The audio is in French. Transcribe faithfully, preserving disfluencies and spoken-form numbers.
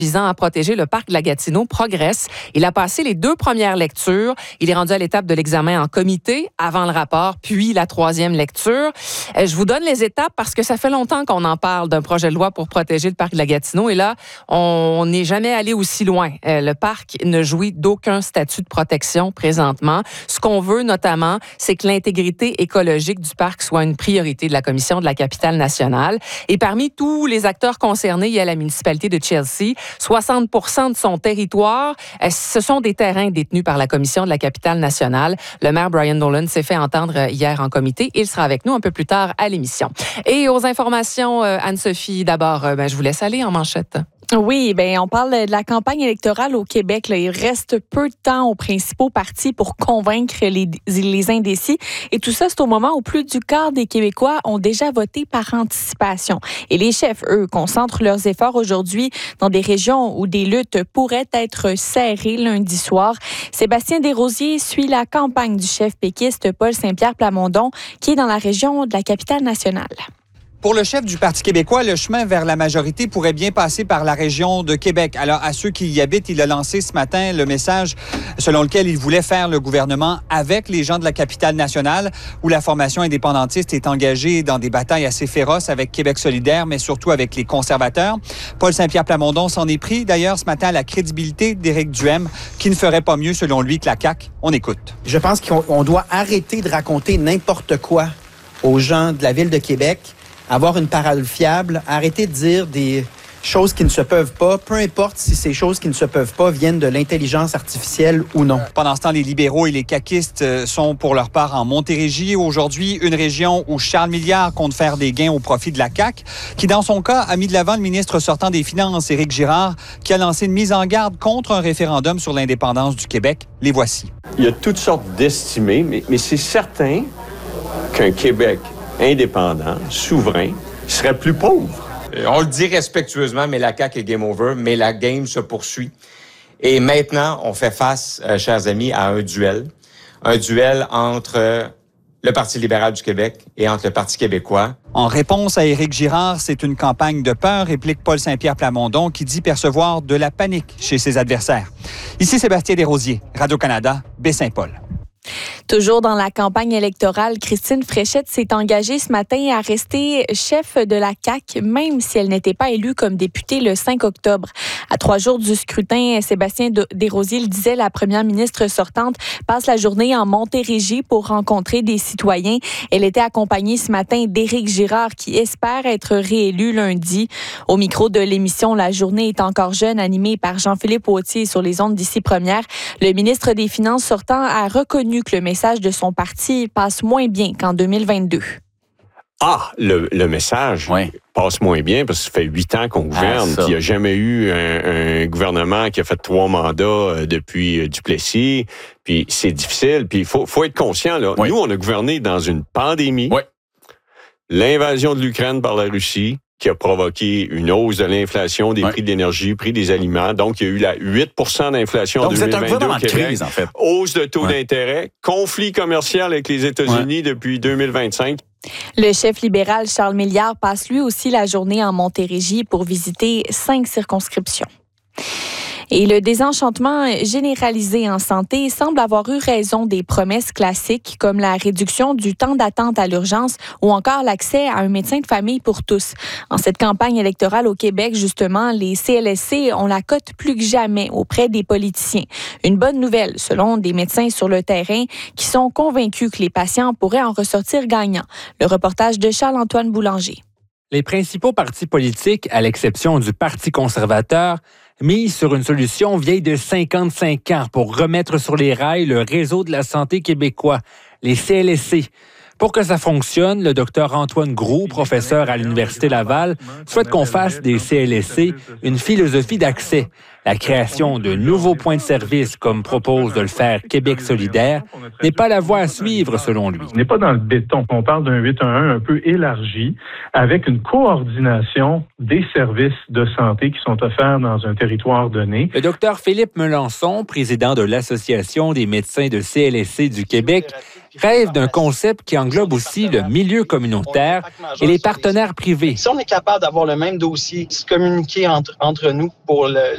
visant à protéger le parc de la Gatineau progresse. Il a passé les deux premières lectures. Il est rendu à l'étape de l'examen en comité, avant le rapport, puis la troisième lecture. Euh, je vous donne les étapes parce que ça fait longtemps qu'on en parle d'un projet de loi pour protéger le parc de la Gatineau. Et là, on n'est jamais allé aussi loin. Euh, le parc ne jouit d'aucun statut de protection présentement. Ce qu'on veut notamment, c'est que l'intégrité écologique du parc soit une priorité de la Commission de la capitale nationale. Et parmi tous les acteurs concernés, il y a la municipalité de Chelsea. soixante pour cent de son territoire, ce sont des terrains détenus par la Commission de la capitale nationale. Le maire Brian Dolan s'est fait entendre hier en comité. Il sera avec nous un peu plus tard à l'émission. Et aux informations, Anne-Sophie, d'abord, ben, je vous laisse aller en manchette. Oui, ben on parle de la campagne électorale au Québec. Là. Il reste peu de temps aux principaux partis pour convaincre les, les indécis. Et tout ça, c'est au moment où plus du quart des Québécois ont déjà voté par anticipation. Et les chefs, eux, concentrent leurs efforts aujourd'hui dans des régions où des luttes pourraient être serrées lundi soir. Sébastien Desrosiers suit la campagne du chef péquiste Paul Saint-Pierre Plamondon, qui est dans la région de la capitale nationale. Pour le chef du Parti québécois, le chemin vers la majorité pourrait bien passer par la région de Québec. Alors, à ceux qui y habitent, il a lancé ce matin le message selon lequel il voulait faire le gouvernement avec les gens de la capitale nationale, où la formation indépendantiste est engagée dans des batailles assez féroces avec Québec solidaire, mais surtout avec les conservateurs. Paul Saint-Pierre Plamondon s'en est pris, d'ailleurs, ce matin à la crédibilité d'Éric Duhem, qui ne ferait pas mieux, selon lui, que la C A Q. On écoute. Je pense qu'on doit arrêter de raconter n'importe quoi aux gens de la ville de Québec, avoir une parole fiable, arrêter de dire des choses qui ne se peuvent pas, peu importe si ces choses qui ne se peuvent pas viennent de l'intelligence artificielle ou non. Pendant ce temps, les libéraux et les caquistes sont pour leur part en Montérégie. Aujourd'hui, une région où Charles Milliard compte faire des gains au profit de la C A Q, qui dans son cas a mis de l'avant le ministre sortant des Finances, Éric Girard, qui a lancé une mise en garde contre un référendum sur l'indépendance du Québec. Les voici. Il y a toutes sortes d'estimés, mais, mais c'est certain qu'un Québec indépendant, souverain, serait plus pauvre. On le dit respectueusement, mais la C A Q est game over, mais la game se poursuit. Et maintenant, on fait face, euh, chers amis, à un duel. Un duel entre euh, le Parti libéral du Québec et entre le Parti québécois. En réponse à Éric Girard, c'est une campagne de peur, réplique Paul Saint-Pierre Plamondon, qui dit percevoir de la panique chez ses adversaires. Ici Sébastien Desrosiers, Radio-Canada, Baie-Saint-Paul. Toujours dans la campagne électorale, Christine Fréchette s'est engagée ce matin à rester chef de la C A Q, même si elle n'était pas élue comme députée le cinq octobre. À trois jours du scrutin, Sébastien Desrosiers le disait, la première ministre sortante passe la journée en Montérégie pour rencontrer des citoyens. Elle était accompagnée ce matin d'Éric Girard, qui espère être réélu lundi. Au micro de l'émission La journée est encore jeune, animée par Jean-Philippe Wautier sur les ondes d'Ici Première, le ministre des Finances sortant a reconnu que le message de son parti passe moins bien qu'en deux mille vingt-deux. Ah, le, le message oui. passe moins bien parce que ça fait huit ans qu'on gouverne. Ah, il n'y a jamais eu un, un gouvernement qui a fait trois mandats euh, depuis euh, Duplessis. Puis c'est difficile. Puis il faut, faut être conscient. Là. Oui. Nous, on a gouverné dans une pandémie. Oui. L'invasion de l'Ukraine par la Russie qui a provoqué une hausse de l'inflation des oui. prix de l'énergie, prix des aliments. Donc, il y a eu la huit pour cent d'inflation en deux mille vingt-deux au Québec. Crise, en fait. Hausse de taux oui. d'intérêt, conflit commercial avec les États-Unis oui. depuis deux mille vingt-cinq. Le chef libéral Charles Milliard passe lui aussi la journée en Montérégie pour visiter cinq circonscriptions. Et le désenchantement généralisé en santé semble avoir eu raison des promesses classiques comme la réduction du temps d'attente à l'urgence ou encore l'accès à un médecin de famille pour tous. En cette campagne électorale au Québec, justement, les C L S C ont la cote plus que jamais auprès des politiciens. Une bonne nouvelle, selon des médecins sur le terrain qui sont convaincus que les patients pourraient en ressortir gagnants. Le reportage de Charles-Antoine Boulanger. Les principaux partis politiques, à l'exception du Parti conservateur, misent sur une solution vieille de cinquante-cinq ans pour remettre sur les rails le réseau de la santé québécois, les C L S C. Pour que ça fonctionne, le docteur Antoine Groux, professeur à l'Université Laval, souhaite qu'on fasse des C L S C une philosophie d'accès. La création de nouveaux points de service, comme propose de le faire Québec solidaire, n'est pas la voie à suivre, selon lui. On n'est pas dans le béton. On parle d'un huit un un un peu élargi, avec une coordination des services de santé qui sont offerts dans un territoire donné. Le docteur Philippe Melançon, président de l'Association des médecins de C L S C du Québec, rêve d'un concept qui englobe aussi le milieu communautaire et les partenaires privés. Si on est capable d'avoir le même dossier, se communiquer entre, entre nous pour le,